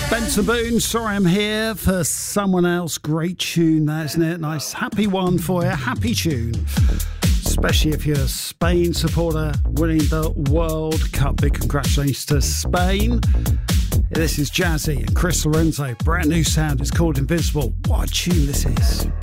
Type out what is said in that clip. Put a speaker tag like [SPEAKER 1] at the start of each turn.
[SPEAKER 1] Benson Boone, sorry I'm here for someone else. Great tune, that, isn't it? Nice, happy one for you, happy tune. Especially if you're a Spain supporter winning the World Cup. Big congratulations to Spain. This is Jazzy and Chris Lorenzo. Brand new sound. It's called Invisible. What a tune this is.